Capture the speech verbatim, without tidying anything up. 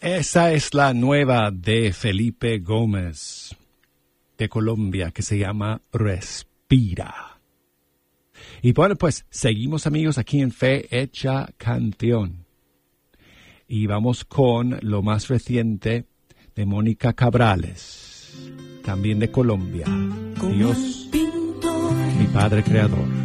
Esa es la nueva de Felipe Gómez, de Colombia, que se llama Respira. Y bueno, pues seguimos, amigos, aquí en Fe Hecha Canción. Y vamos con lo más reciente de Mónica Cabrales, también de Colombia. Dios, mi Padre Creador.